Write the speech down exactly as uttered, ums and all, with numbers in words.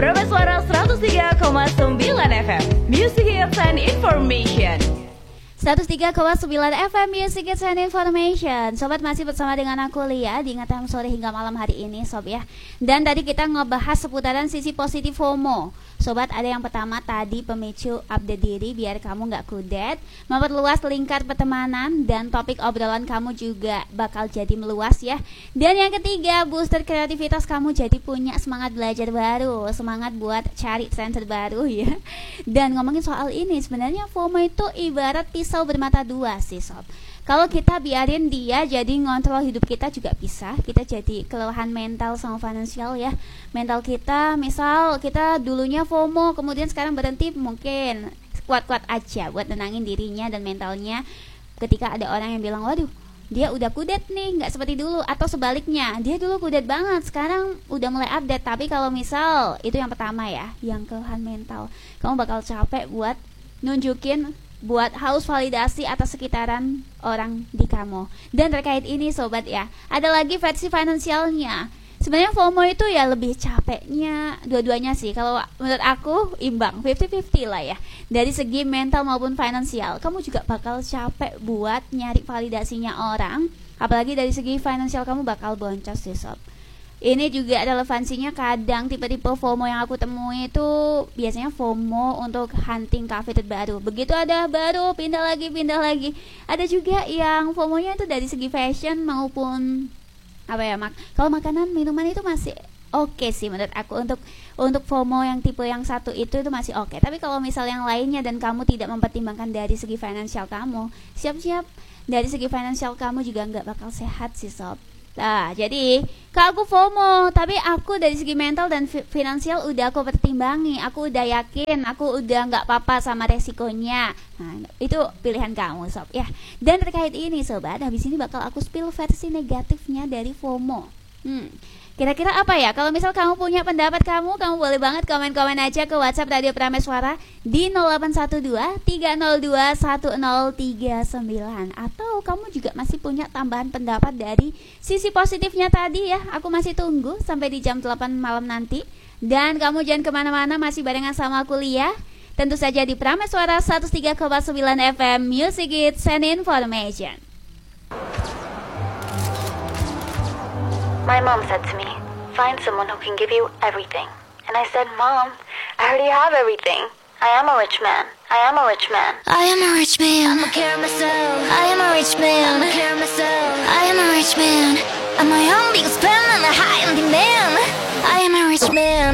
Prima Suara seratus tiga koma sembilan F M, Music Hits and Information. seratus tiga koma sembilan F M Music Hits and Information. Sobat masih bersama dengan aku Lia di Ingatan Sore hingga malam hari ini sob ya. Dan tadi kita ngebahas seputaran sisi positif FOMO. Sobat, ada yang pertama tadi pemicu update diri biar kamu gak kudet, memperluas lingkar pertemanan, dan topik obrolan kamu juga bakal jadi meluas ya. Dan yang ketiga, booster kreativitas kamu jadi punya semangat belajar baru, semangat buat cari tren terbaru ya. Dan ngomongin soal ini, sebenarnya FOMO itu ibarat pisau bermata dua sih sob. Kalau kita biarin dia jadi ngontrol hidup kita juga bisa. Kita jadi kelelahan mental sama finansial ya. Mental kita, misal kita dulunya FOMO, kemudian sekarang berhenti, mungkin kuat-kuat aja buat tenangin dirinya dan mentalnya. Ketika ada orang yang bilang, waduh dia udah kudet nih, gak seperti dulu. Atau sebaliknya, dia dulu kudet banget, sekarang udah mulai update. Tapi kalau misal, itu yang pertama ya, yang kelelahan mental, kamu bakal capek buat nunjukin, buat haus validasi atas sekitaran orang di kamu. Dan terkait ini sobat ya, ada lagi versi finansialnya. Sebenarnya FOMO itu ya lebih capeknya dua-duanya sih. Kalau menurut aku imbang, lima puluh lima puluh lah ya. Dari segi mental maupun finansial, kamu juga bakal capek buat nyari validasinya orang. Apalagi dari segi finansial kamu bakal boncos sih sob. Ini juga relevansinya, kadang tipe-tipe FOMO yang aku temui itu biasanya FOMO untuk hunting cafe terbaru. Begitu ada baru, pindah lagi, pindah lagi. Ada juga yang FOMO-nya itu dari segi fashion maupun apa ya, mak kalau makanan, minuman itu masih oke okay sih menurut aku. Untuk untuk FOMO yang tipe yang satu itu itu masih oke. Okay. Tapi kalau misal yang lainnya dan kamu tidak mempertimbangkan dari segi finansial kamu, siap-siap dari segi finansial kamu juga nggak bakal sehat sih sob. Nah, jadi kak aku FOMO, tapi aku dari segi mental dan fi- finansial udah aku pertimbangi, aku udah yakin, aku udah nggak apa-apa sama resikonya. Nah, itu pilihan kamu sob ya. Dan terkait ini sobat, habis ini bakal aku spill versi negatifnya dari FOMO. Hmm. Kira-kira apa ya? Kalau misal kamu punya pendapat kamu, kamu boleh banget komen-komen aja ke WhatsApp Radio Prameswara di nol delapan satu dua tiga nol dua satu nol tiga sembilan. Atau kamu juga masih punya tambahan pendapat dari sisi positifnya tadi ya. Aku masih tunggu sampai di jam delapan malam nanti. Dan kamu jangan kemana-mana, masih barengan sama aku Lia. Tentu saja di Prameswara seratus tiga koma sembilan F M Music Hits and Information. My mom said to me, find someone who can give you everything. And I said, Mom, I already have everything. I am a rich man. I am a rich man. I am a rich man. I'ma care myself. I am a rich man. I'ma care myself. I am a rich man. I'm my own biggest fan and a high on demand. I am a rich man.